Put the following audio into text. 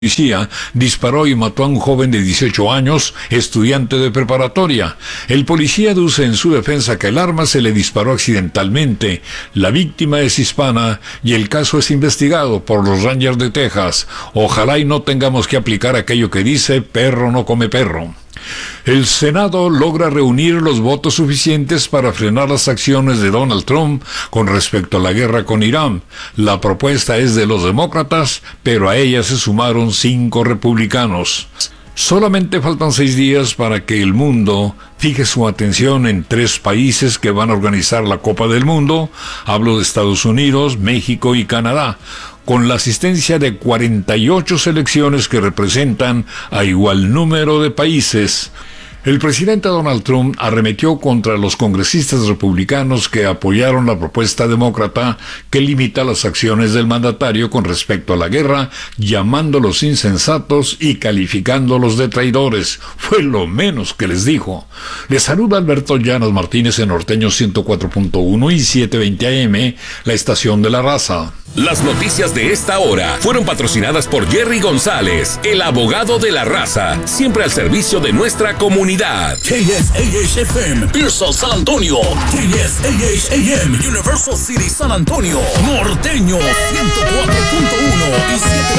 policía disparó y mató a un joven de 18 años, estudiante de preparatoria. El policía aduce en su defensa que el arma se le disparó accidentalmente. La víctima es hispana y el caso es investigado por los Rangers de Texas. Ojalá y no tengamos que aplicar aquello que dice perro no come perro. El Senado logra reunir los votos suficientes para frenar las acciones de Donald Trump con respecto a la guerra con Irán. La propuesta es de los demócratas, pero a ella se sumaron 5 republicanos. Solamente faltan 6 días para que el mundo fije su atención en 3 países que van a organizar la Copa del Mundo. Hablo de Estados Unidos, México y Canadá, con la asistencia de 48 selecciones que representan a igual número de países. El presidente Donald Trump arremetió contra los congresistas republicanos que apoyaron la propuesta demócrata que limita las acciones del mandatario con respecto a la guerra, llamándolos insensatos y calificándolos de traidores. Fue lo menos que les dijo. Les saluda Alberto Llanos Martínez en Norteño 104.1 y 720 AM, la estación de la raza. Las noticias de esta hora fueron patrocinadas por Jerry González, el abogado de la raza, siempre al servicio de nuestra comunidad. KSAH-FM, Pearsall, San Antonio. KSAH-AM, Universal City, San Antonio. Norteño 104.1 y 720.